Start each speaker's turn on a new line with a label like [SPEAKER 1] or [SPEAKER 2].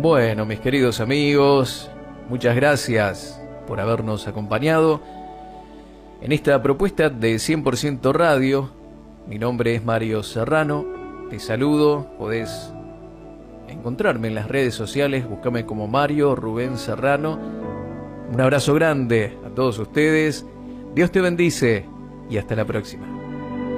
[SPEAKER 1] Bueno, mis queridos amigos, muchas gracias por habernos acompañado en esta propuesta de 100% Radio. Mi nombre es Mario Serrano, te saludo, podés encontrarme en las redes sociales, búscame como Mario Rubén Serrano. Un abrazo grande a todos ustedes, Dios te bendice y hasta la próxima.